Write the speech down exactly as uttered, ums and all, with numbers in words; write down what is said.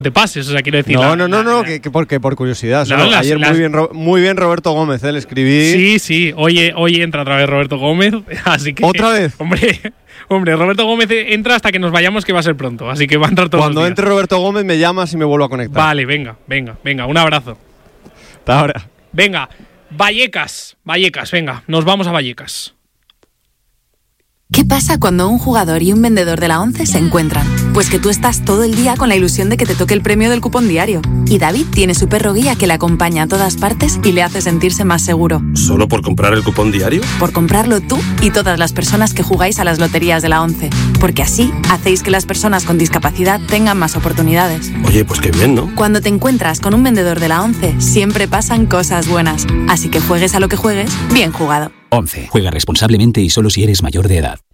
te pases, o sea, quiero decir... No, la, no, no, la, no, la, que, que, por, que por curiosidad. La, Solo, las, ayer las, muy bien muy bien Roberto Gómez, ¿eh? Le escribí... Sí, sí, hoy, hoy entra otra vez Roberto Gómez, así que... ¿Otra vez? Hombre, hombre, Roberto Gómez entra hasta que nos vayamos, que va a ser pronto, así que va a entrar todos Cuando los días. entre Roberto Gómez me llamas y me vuelvo a conectar. Vale, venga, venga, venga, un abrazo. Hasta ahora. Venga, Vallecas, Vallecas, venga, nos vamos a Vallecas. ¿Qué pasa cuando un jugador y un vendedor de la ONCE se encuentran? Pues que tú estás todo el día con la ilusión de que te toque el premio del cupón diario. Y David tiene su perro guía que le acompaña a todas partes y le hace sentirse más seguro. ¿Solo por comprar el cupón diario? Por comprarlo tú y todas las personas que jugáis a las loterías de la ONCE. Porque así hacéis que las personas con discapacidad tengan más oportunidades. Oye, pues qué bien, ¿no? Cuando te encuentras con un vendedor de la ONCE, siempre pasan cosas buenas. Así que juegues a lo que juegues, bien jugado. ONCE. Juega responsablemente y solo si eres mayor de edad.